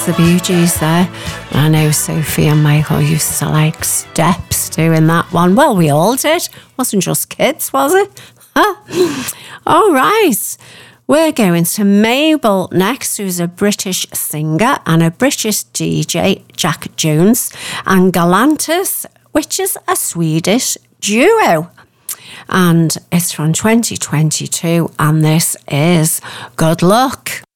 The Bee Gees there. I know Sophie and Michael used to like steps doing that one. Well, we all did. Wasn't just kids, was it? Huh? All right. We're going to Mabel next, who's a British singer, and a British DJ, Jack Jones, and Galantis, which is a Swedish duo. And it's from 2022, and this is Good Luck.